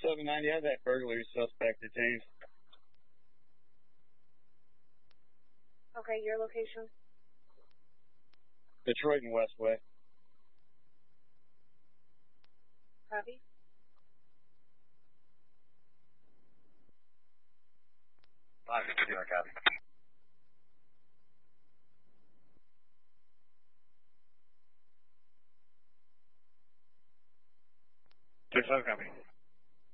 790, have that burglary suspect detained. Okay, your location? Detroit and Westway. Copy. Copy. 6-7, copy.